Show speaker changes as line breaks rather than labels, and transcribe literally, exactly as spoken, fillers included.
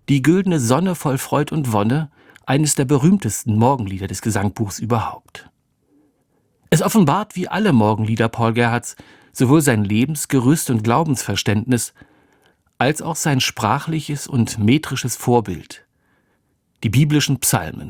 Die güldene Sonne voll Freud und Wonne, eines der berühmtesten Morgenlieder des Gesangbuchs überhaupt. Es offenbart wie alle Morgenlieder Paul Gerhardts sowohl sein Lebensgerüst und Glaubensverständnis, als auch sein sprachliches und metrisches Vorbild, die biblischen Psalmen.